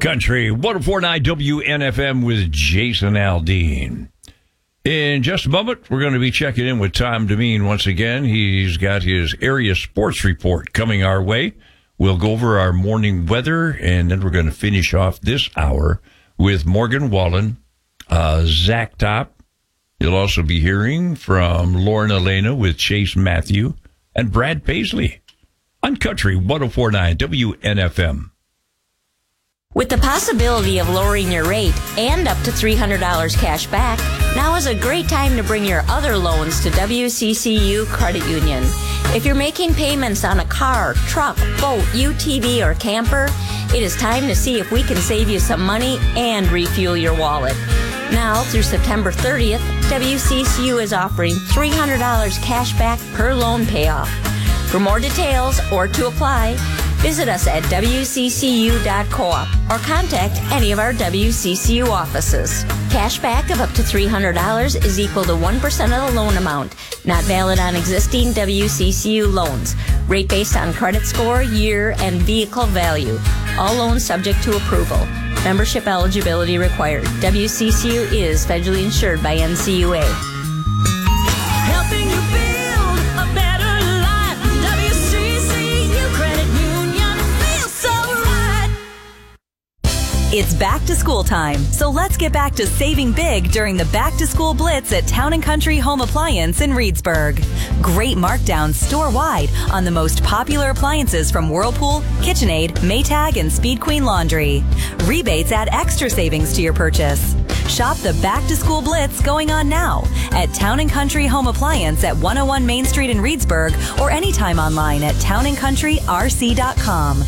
Country 104.9 WNFM with Jason Aldean. In just a moment, we're going to be checking in with Tom Demeen once again. He's got his area sports report coming our way. We'll go over our morning weather, and then we're going to finish off this hour with Morgan Wallen, Zach Top. You'll also be hearing from Lauren Elena with Chase Matthew and Brad Paisley on Country 104.9 WNFM. With the possibility of lowering your rate and up to $300 cash back, now is a great time to bring your other loans to WCCU Credit Union. If you're making payments on a car, truck, boat, UTV, or camper, it is time to see if we can save you some money and refuel your wallet. Now, through September 30th, WCCU is offering $300 cash back per loan payoff. For more details or to apply, visit us at wccu.coop or contact any of our WCCU offices. Cashback of up to $300 is equal to 1% of the loan amount, not valid on existing WCCU loans. Rate based on credit score, year, and vehicle value. All loans subject to approval. Membership eligibility required. WCCU is federally insured by NCUA. Helping you build a better life. WCCU Credit Union feels so right. It's back to school time, so let's get back to saving big during the Back to School Blitz at Town & Country Home Appliance in Reedsburg. Great markdowns store-wide on the most popular appliances from Whirlpool, KitchenAid, Maytag, and Speed Queen Laundry. Rebates add extra savings to your purchase. Shop the Back to School Blitz going on now at Town & Country Home Appliance at 101 Main Street in Reedsburg or anytime online at townandcountryrc.com.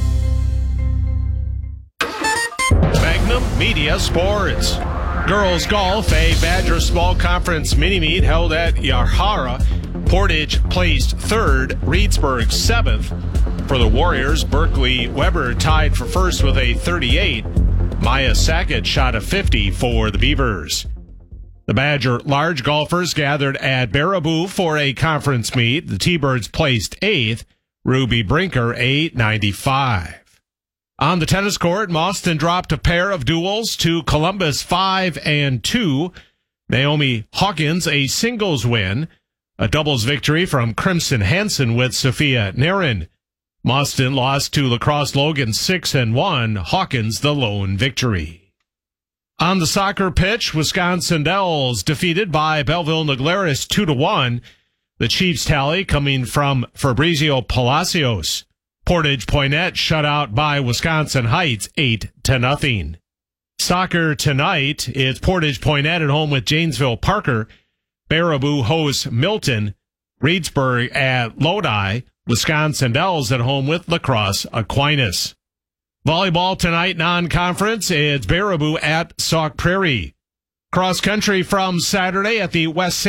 Magnum Media Sports. Girls Golf, a Badger Small Conference mini-meet held at Yahara. Portage placed third, Reedsburg seventh. For the Warriors, Berkeley Weber tied for first with a 38. Maya Sackett shot a 50 for the Beavers. The Badger large golfers gathered at Baraboo for a conference meet. The T-Birds placed eighth, Ruby Brinker a 95. On the tennis court, Mauston dropped a pair of duels to Columbus 5-2. Naomi Hawkins a singles win. A doubles victory from Crimson Hansen with Sophia Narin. Mauston lost to Lacrosse Logan 6-1. Hawkins the lone victory. On the soccer pitch, Wisconsin Dells defeated by Belleville Naglaris 2-1. The Chiefs tally coming from Fabrizio Palacios. Portage Poinet shut out by Wisconsin Heights 8-0. Soccer tonight is Portage Poinet at home with Janesville Parker. Baraboo hosts Milton. Reedsburg at Lodi. Wisconsin Dells at home with Lacrosse Aquinas. Volleyball tonight non-conference. It's Baraboo at Sauk Prairie. Cross country from Saturday at the West